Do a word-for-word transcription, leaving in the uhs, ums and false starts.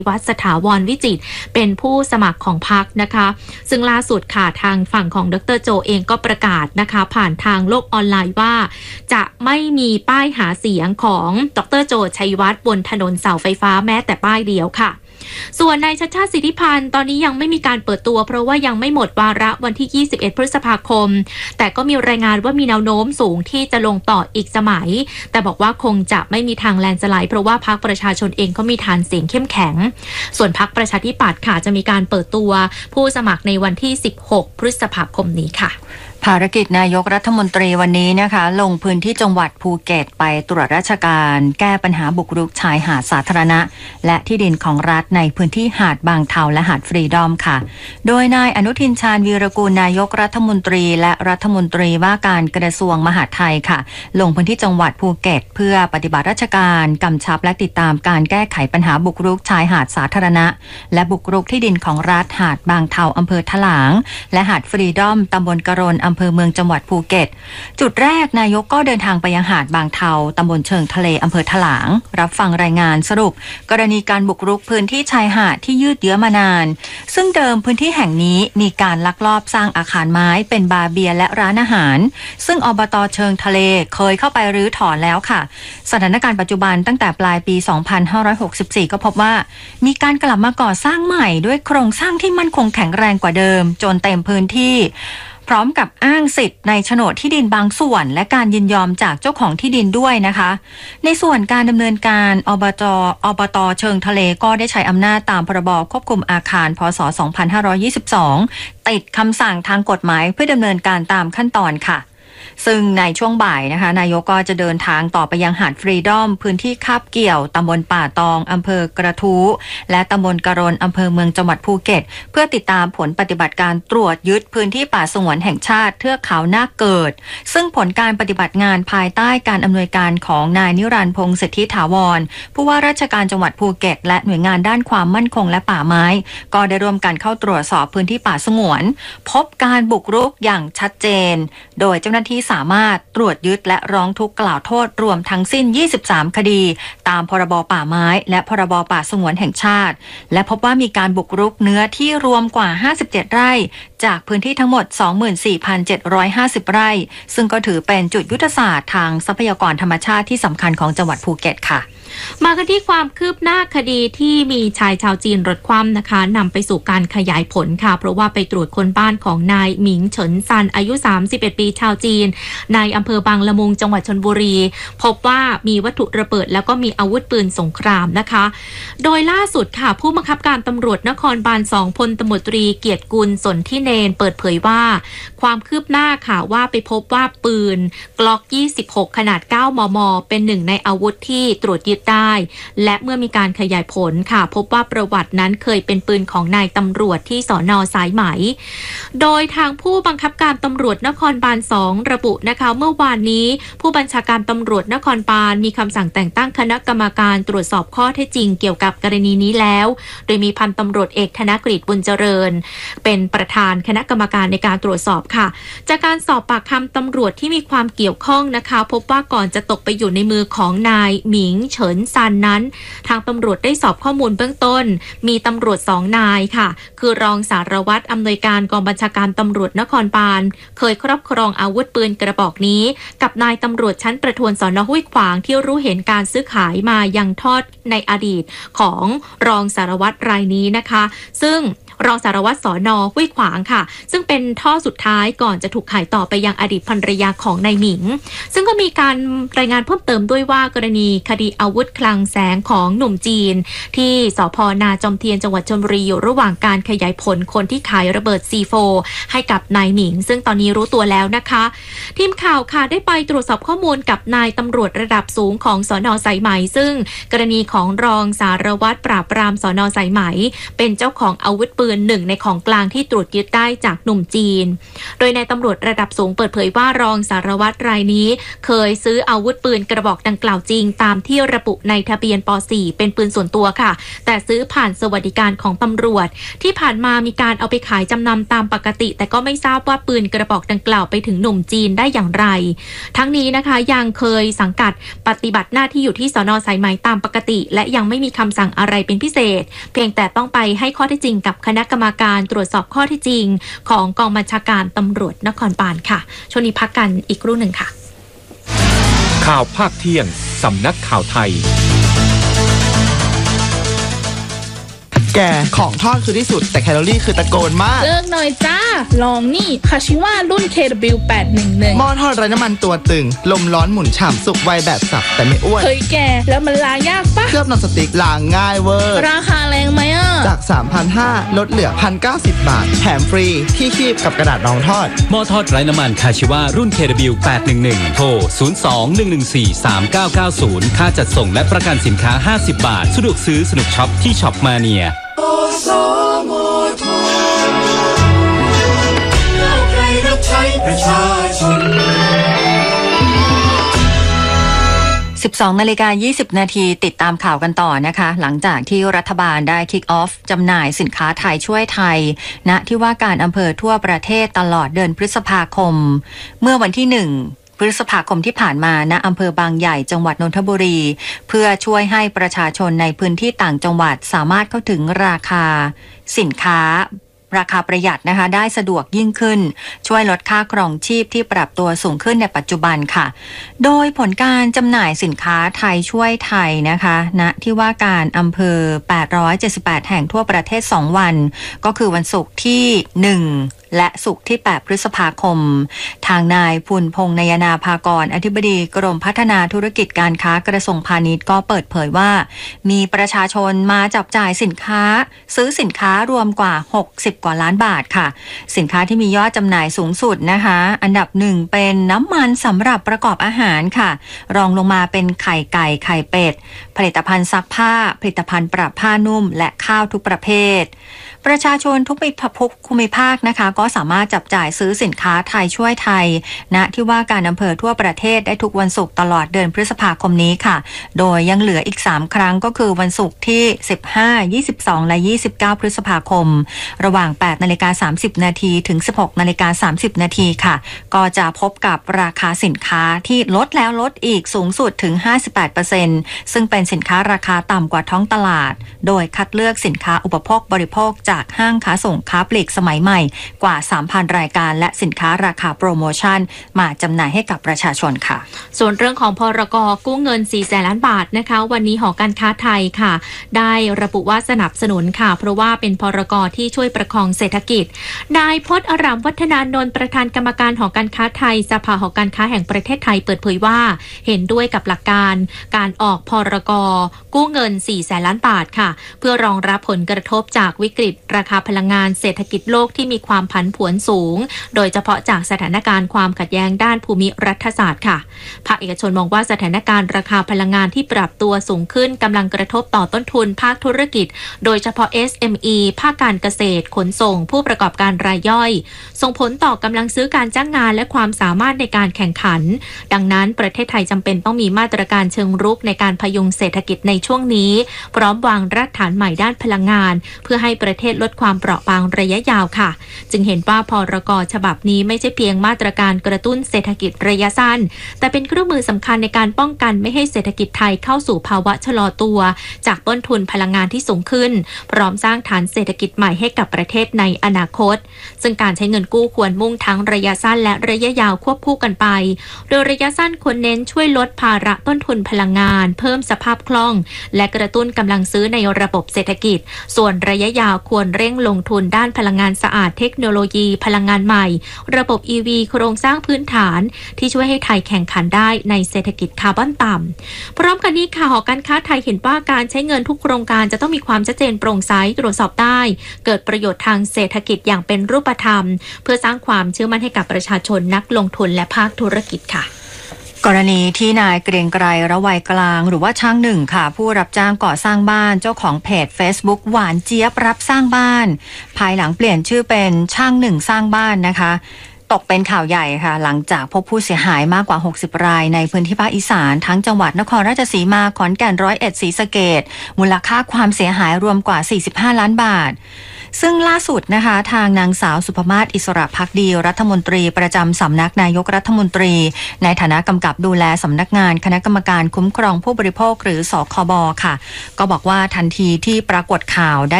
วัฒน์สถาวรวิจิตรเป็นผู้สมัครของพรรคนะคะซึ่งล่าสุดค่ะทางฝั่งของดรโจเองก็ประกาศนะคะผ่านทางโลกออนไลน์ว่าจะไม่มีป้ายหาเสียงของดรโจชัยวัฒน์บนถนนเสาไฟฟ้าแม้แต่ป้ายเดียวค่ะส่วนนายชัชชาติสิทธิพันธ์ตอนนี้ยังไม่มีการเปิดตัวเพราะว่ายังไม่หมดวาระวันที่ยี่สิบเอ็ดพฤษภาคมแต่ก็มีรายงานว่ามีแนวโน้มสูงที่จะลงต่ออีกสมัยแต่บอกว่าคงจะไม่มีทางแลนสไลด์เพราะว่าพรรคประชาชนเองก็มีฐานเสียงเข้มแข็งส่วนพรรคประชาธิปัตย์ค่ะจะมีการเปิดตัวผู้สมัครในวันที่สิบหกพฤษภาคมนี้ค่ะภารกิจนายกรัฐมนตรีวันนี้นะคะลงพื้นที่จังหวัดภูเก็ตไปตรวจราชการแก้ปัญหาบุกรุกชายหาดสาธารณะและที่ดินของรัฐในพื้นที่หาดบางเทาและหาดฟรีดอมค่ะโดยนายอนุทินชาญวีรกูลนายกรัฐมนตรีและรัฐมนตรีว่าการกระทรวงมหาดไทยค่ะลงพื้นที่จังหวัดภูเก็ตเพื่อปฏิบัติราชการกำชับและติดตามการแก้ไขปัญหาบุกรุกชายหาดสาธารณะและบุกรุกที่ดินของรัฐหาดบางเทาอำเภอถลางและหาดฟรีดอมตำบลกะโรนอำเภอเมืองจังหวัดภูเก็ตจุดแรกนายกก็เดินทางไปยังหาดบางเทาตำบลเชิงทะเลอำเภอถลางรับฟังรายงานสรุปกรณีการบุกรุกพื้นที่ชายหาดที่ยืดเยื้อมานานซึ่งเดิมพื้นที่แห่งนี้มีการลักลอบสร้างอาคารไม้เป็นบาร์เบียร์และร้านอาหารซึ่งอบต.เชิงทะเลเคยเข้าไปรื้อถอนแล้วค่ะสถานการณ์ปัจจุบันตั้งแต่ปลายปีสองพันห้าร้อยหกสิบสี่ก็พบว่ามีการกลับมาก่อสร้างใหม่ด้วยโครงสร้างที่มั่นคงแข็งแรงกว่าเดิมจนเต็มพื้นที่พร้อมกับอ้างสิทธิ์ในโฉนดที่ดินบางส่วนและการยินยอมจากเจ้าของที่ดินด้วยนะคะในส่วนการดำเนินการอบจอบต.เชิงทะเลก็ได้ใช้อำนาจตามพรบควบคุมอาคารพ.ศ. สองพันห้าร้อยยี่สิบสองติดคำสั่งทางกฎหมายเพื่อดำเนินการตามขั้นตอนค่ะซึ่งในช่วงบ่ายนะคะนายกก็จะเดินทางต่อไปยังหาดฟรีดอมพื้นที่คาบเกี่ยวตำบลป่าตองอำเภอกระทู้และตำบลกะโรนอำเภอเมืองจังหวัดภูเก็ตเพื่อติดตามผลปฏิบัติการตรวจยึดพื้นที่ป่าสงวนแห่งชาติเทือกเขานาคเกิดซึ่งผลการปฏิบัติงานภายใต้การอำนวยการของนายนิรันดร์พงษ์สิทธิถาวรผู้ว่าราชการจังหวัดภูเก็ตและหน่วยงานด้านความมั่นคงและป่าไม้ก็ได้ร่วมกันเข้าตรวจสอบพื้นที่ป่าสงวนพบการบุกรุกอย่างชัดเจนโดยเจ้าหน้าที่สามารถตรวจยึดและร้องทุกข์กล่าวโทษรวมทั้งสิ้นยี่สิบสามคดีตามพรบป่าไม้และพรบป่าสงวนแห่งชาติและพบว่ามีการบุกรุกเนื้อที่รวมกว่าห้าสิบเจ็ดไร่จากพื้นที่ทั้งหมด สองหมื่นสี่พันเจ็ดร้อยห้าสิบ ไร่ซึ่งก็ถือเป็นจุดยุทธศาสตร์ทางทรัพยากรธรรมชาติที่สำคัญของจังหวัดภูเก็ตค่ะมากันที่ความคืบหน้าคดีที่มีชายชาวจีนรถคว่ำนะคะนำไปสู่การขยายผลค่ะเพราะว่าไปตรวจค้นบ้านของนายหมิงเฉินซันอายุสามสิบเอ็ดปีชาวจีนในอำเภอบางละมุงจังหวัดชลบุรีพบว่ามีวัตถุระเบิดแล้วก็มีอาวุธปืนสงครามนะคะโดยล่าสุดค่ะผู้บังคับการตำรวจนครบาลสองพลตำรวจตรีเกียรติกุลสนธิเนนเปิดเผยว่าความคืบหน้าค่ะว่าไปพบว่าปืนกล็อกยี่สิบหกขนาดเก้ามมเป็นหนึ่งในอาวุธที่ตรวจยึดได้และเมื่อมีการขยายผลค่ะพบว่าประวัตินั้นเคยเป็นปืนของนายตำรวจที่สน.สายไหมโดยทางผู้บังคับการตำรวจนครบาลสองระบุนะคะเมื่อวานนี้ผู้บัญชาการตำรวจนครบาลมีคำสั่งแต่งตั้งคณะกรรมการตรวจสอบข้อเท็จจริงเกี่ยวกับกรณีนี้แล้วโดยมีพันตำรวจเอกธนกฤษบุญเจริญเป็นประธานคณะกรรมการในการตรวจสอบค่ะจากการสอบปากคำตำรวจที่มีความเกี่ยวข้องนะคะพบว่าก่อนจะตกไปอยู่ในมือของนายหมิงเฉินซันนั้นทางตำรวจได้สอบข้อมูลเบื้องต้นมีตำรวจสองนายค่ะคือรองสารวัตรอำนวยการกองบัญชาการตำรวจนครบาลเคยครอบครองอาวุธปืนกระบอกนี้กับนายตำรวจชั้นประทวนสน.ห้วยขวางที่รู้เห็นการซื้อขายมายังทอดในอดีตของรองสารวัตรรายนี้นะคะซึ่งรองสารวัตรสน.ห้วยขวางค่ะซึ่งเป็นท่อสุดท้ายก่อนจะถูกขายต่อไปยังอดีตภรรยาของนายหมิงซึ่งก็มีการรายงานเพิ่มเติมด้วยว่ากรณีคดีอาวุธคลังแสงของหนุ่มจีนที่สภ.นาจอมเทียนจังหวัดชลบุรีอยู่ระหว่างการขยายผลคนที่ขายระเบิด ซี โฟร์ ให้กับนายหมิงซึ่งตอนนี้รู้ตัวแล้วนะคะทีมข่าวค่ะได้ไปตรวจสอบข้อมูลกับนายตำรวจระดับสูงของสน.สายไหมซึ่งกรณีของรองสารวัตรปราบปรามสน.สายไหมเป็นเจ้าของอาวุธปืนนหนึ่งในของกลางที่ตรวจยึดได้จากหนุ่มจีนโดยนายตำรวจระดับสูงเปิดเผยว่ารองสารวัตรรายนี้เคยซื้ออาวุธปืนกระบอกดังกล่าวจริงตามที่ระบุในทะเบียนป สี่ เป็นปืนส่วนตัวค่ะแต่ซื้อผ่านสวัสดิการของตำรวจที่ผ่านมามีการเอาไปขายจำนำตามปกติแต่ก็ไม่ทราบว่าปืนกระบอกดังกล่าวไปถึงหนุ่มจีนได้อย่างไรทั้งนี้นะคะยังเคยสังกัดปฏิบัติหน้าที่อยู่ที่สน.สายไหมตามปกติและยังไม่มีคำสั่งอะไรเป็นพิเศษเพียงแต่ต้องไปให้ข้อเท็จจริงกับคณะกรรมการตรวจสอบข้อเท็จจริงของกองบัญชาการตำรวจนครบาลค่ะช่วงนี้พักกันอีกครู่หนึ่งค่ะข่าวภาคเที่ยงสำนักข่าวไทยแกของทอดคือที่สุดแต่แคลอรี่คือตะโกนมากเลิกหน่อยจ้าลองนี่คาชิว่ารุ่น เค ดับเบิลยู แปดหนึ่งหนึ่งหม้อทอดไร้น้ำมันตัวตึงลมร้อนหมุนฉ่ำสุกไวแบบสับแต่ไม่อ้วนเฮ้ยแกแล้วมันล้างยากปะเคลือบนอนสติ๊กล้างง่ายเวอร์ราคาแรงไหมอ่ะจาก สามพันห้าร้อย ลดเหลือ หนึ่งพันเก้าสิบ บาทแถมฟรีที่คีบกับกระดาษรองทอดหม้อทอดไร้น้ำมันคาชิว่ารุ่น เค ดับเบิลยู แปดหนึ่งหนึ่ง โทร ศูนย์ สอง หนึ่ง หนึ่ง สี่ สาม เก้า เก้า ศูนย์ ค่าจัดส่งและประกันสินค้าห้าสิบบาทสะดวกซื้อสนุกช็อปที่ช็อปมาเนียสิบสองนาฬิกายี่สิบนาทีติดตามข่าวกันต่อนะคะหลังจากที่รัฐบาลได้คิกออฟจำหน่ายสินค้าไทยช่วยไทยณที่ว่าการอำเภอทั่วประเทศตลอดเดือนพฤษภาคมเมื่อวันที่หนึ่งพฤษภาคมที่ผ่านมาณอำเภอบางใหญ่จังหวัดนนทบุรีเพื่อช่วยให้ประชาชนในพื้นที่ต่างจังหวัดสามารถเข้าถึงราคาสินค้าราคาประหยัดนะคะได้สะดวกยิ่งขึ้นช่วยลดค่าครองชีพที่ปรับตัวสูงขึ้นในปัจจุบันค่ะโดยผลการจำหน่ายสินค้าไทยช่วยไทยนะคะณที่ว่าการอำเภอแปดร้อยเจ็ดสิบแปดแห่งทั่วประเทศสองวันก็คือวันศุกร์ที่หนึ่งและศุกร์ที่แปดพฤษภาคมทางนายพุนพงษ์นยนาภากรอธิบดีกรมพัฒนาธุรกิจการค้ากระทรวงพาณิชย์ก็เปิดเผยว่ามีประชาชนมาจับจ่ายสินค้าซื้อสินค้ารวมกว่าหกสิบกว่าล้านบาทค่ะสินค้าที่มียอดจำหน่ายสูงสุดนะคะอันดับหนึ่งเป็นน้ำมันสำหรับประกอบอาหารค่ะรองลงมาเป็นไข่ไก่ไข่เป็ดผลิตภัณฑ์ซักผ้าผลิตภัณฑ์ปรับผ้านุ่มและข้าวทุกประเภทประชาชนทุกภูมิภาคนะคะก็สามารถจับจ่ายซื้อสินค้าไทยช่วยไทยณที่ว่าการอำเภอทั่วประเทศได้ทุกวันศุกร์ตลอดเดือนพฤษภาคมนี้ค่ะโดยยังเหลืออีกสามครั้งก็คือวันศุกร์ที่สิบห้า ยี่สิบสองและยี่สิบเก้าพฤษภาคมระหว่าง แปดนาฬิกาสามสิบนาทีถึง สิบหกนาฬิกาสามสิบนาทีค่ะก็จะพบกับราคาสินค้าที่ลดแล้วลดอีกสูงสุดถึง ห้าสิบแปดเปอร์เซ็นต์ ซึ่งเป็นสินค้าราคาต่ำกว่าท้องตลาดโดยคัดเลือกสินค้าอุปโภคบริโภคจากห้างค้าส่งค้าปลีกสมัยใหม่กว่า สามพัน รายการและสินค้าราคาโปรโมชั่นมาจำหน่ายให้กับประชาชนค่ะส่วนเรื่องของพรก.กู้เงินสี่แสนล้านบาทนะคะวันนี้หอการค้าไทยค่ะได้ระบุว่าสนับสนุนค่ะเพราะว่าเป็นพรก.ที่ช่วยประคองเศรษฐกิจนายพจน์อรามวัฒนานนท์ประธานกรรมการหอการค้าไทยสภาหอการค้าแห่งประเทศไทยเปิดเผยว่าเห็นด้วยกับหลักการการออกพรก.กู้เงินสี่แสนล้านบาทค่ะเพื่อรองรับผลกระทบจากวิกฤตราคาพลังงานเศรษฐกิจโลกที่มีความผันผวนสูงโดยเฉพาะจากสถานการณ์ความขัดแย้งด้านภูมิรัฐศาสตร์ค่ะภาคเอกชนมองว่าสถานการณ์ราคาพลังงานที่ปรับตัวสูงขึ้นกำลังกระทบต่อต้นทุนภาคธุรกิจโดยเฉพาะ เอส เอ็ม อี ภาคการเกษตรขนส่งผู้ประกอบการรายย่อยส่งผลต่อกำลังซื้อการจ้างงานและความสามารถในการแข่งขันดังนั้นประเทศไทยจำเป็นต้องมีมาตรการเชิงรุกในการพยุงเศรษฐกิจในช่วงนี้พร้อมวางรากฐานใหม่ด้านพลังงานเพื่อให้ประเทศลดความเปราะบางระยะยาวค่ะจึงเห็นว่าพรก.ฉบับนี้ไม่ใช่เพียงมาตรการกระตุ้นเศรษฐกิจระยะสั้นแต่เป็นเครื่องมือสำคัญในการป้องกันไม่ให้เศรษฐกิจไทยเข้าสู่ภาวะชะลอตัวจากต้นทุนพลังงานที่สูงขึ้นพร้อมสร้างฐานเศรษฐกิจใหม่ให้กับประเทศในอนาคตซึ่งการใช้เงินกู้ควรมุ่งทั้งระยะสั้นและระยะยาวควบคู่กันไปโดยระยะสั้นควรเน้นช่วยลดภาระต้นทุนพลังงานเพิ่มสภาพคล่องและกระตุ้นกำลังซื้อในระบบเศรษฐกิจส่วนระยะยาวควรเร่งลงทุนด้านพลังงานสะอาดเทคโนโลยีพลังงานใหม่ระบบ อี วี โครงสร้างพื้นฐานที่ช่วยให้ไทยแข่งขันได้ในเศรษฐกิจคาร์บอนต่ำพร้อมกันนี้ค่ะหอการค้าไทยเห็นว่าการใช้เงินทุกโครงการจะต้องมีความชัดเจนโปร่งใสตรวจสอบได้เกิดประโยชน์ทางเศรษฐกิจอย่างเป็นรูปธรรมเพื่อสร้างความเชื่อมั่นให้กับประชาชนนักลงทุนและภาคธุรกิจค่ะกรณีที่นายเกรียงไกรระไวยกลางหรือว่าช่างหนึ่งค่ะผู้รับจ้างก่อสร้างบ้านเจ้าของเพจ Facebook หวานเจี๊ยบรับสร้างบ้านภายหลังเปลี่ยนชื่อเป็นช่างหนึ่งสร้างบ้านนะคะตกเป็นข่าวใหญ่ค่ะหลังจากพบผู้เสียหายมากกว่าหกสิบรายในพื้นที่ภาคอีสานทั้งจังหวัดนครราชสีมาขอนแก่นร้อยเอ็ดศรีสะเกษมูลค่าความเสียหายรวมกว่าสี่สิบห้าล้านบาทซึ่งล่าสุดนะคะทางนางสาวสุภมาศอิสระภักดีรัฐมนตรีประจำสำนักนายกรัฐมนตรีในฐานะกำกับดูแลสำนักงานคณะกรรมการคุ้มครองผู้บริโภคหรือสคบค่ะก็บอกว่าทันทีที่ปรากฏข่าวได้